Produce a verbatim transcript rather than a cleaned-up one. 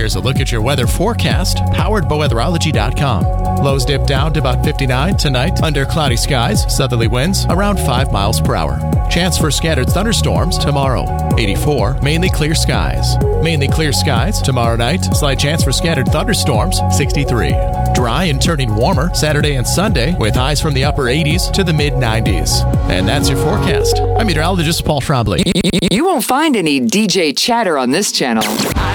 Here's a look at your weather forecast, powered by weatherology dot com. Lows dip down to about fifty-nine tonight under cloudy skies, southerly winds around five miles per hour. Chance for scattered thunderstorms tomorrow. eighty-four, mainly clear skies. Mainly clear skies tomorrow night. Slight chance for scattered thunderstorms, sixty-three. Dry and turning warmer Saturday and Sunday with highs from the upper eighties to the mid nineties. And that's your forecast. I'm meteorologist Paul Trombley. You won't find any D J chatter on this channel.